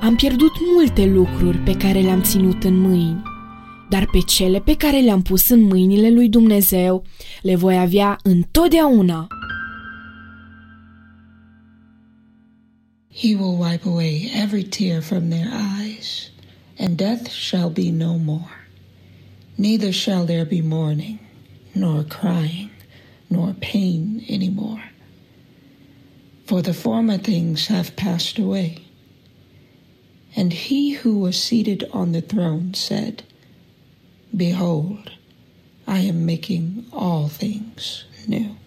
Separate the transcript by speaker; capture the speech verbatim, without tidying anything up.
Speaker 1: Am pierdut multe lucruri pe care le-am ținut în mâini, dar pe cele pe care le-am pus în mâinile lui Dumnezeu le voi avea întotdeauna.
Speaker 2: He will wipe away every tear from their eyes, and death shall be no more. Neither shall there be mourning, nor crying, nor pain any more. For the former things have passed away. And he who was seated on the throne said, Behold, I am making all things new.